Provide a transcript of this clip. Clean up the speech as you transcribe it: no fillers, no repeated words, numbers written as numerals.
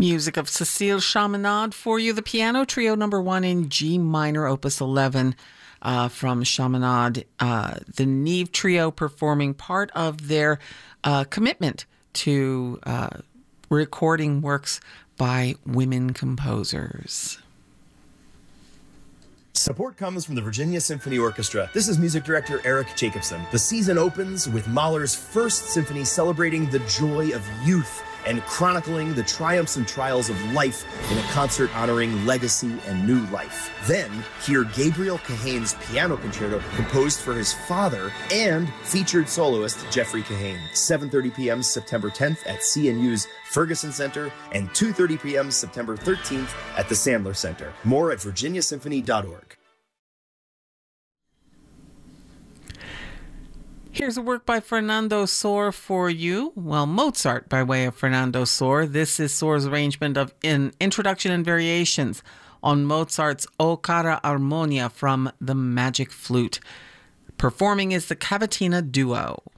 Music of Cécile Chaminade for you. The piano trio number 1 in G minor, opus 11 from Chaminade. The Neve Trio performing part of their commitment to recording works by women composers. Support comes from the Virginia Symphony Orchestra. This is music director Eric Jacobson. The season opens with Mahler's first symphony celebrating the joy of youth and chronicling the triumphs and trials of life in a concert honoring legacy and new life. Then, hear Gabriel Kahane's piano concerto composed for his father and featured soloist Jeffrey Kahane. 7:30 p.m. September 10th at CNU's Ferguson Center and 2:30 p.m. September 13th at the Sandler Center. More at virginiasymphony.org. Here's a work by Fernando Sor for you. Well, Mozart by way of Fernando Sor. This is Sor's arrangement of an introduction and variations on Mozart's O Cara Armonia from the Magic Flute. Performing is the Cavatina Duo.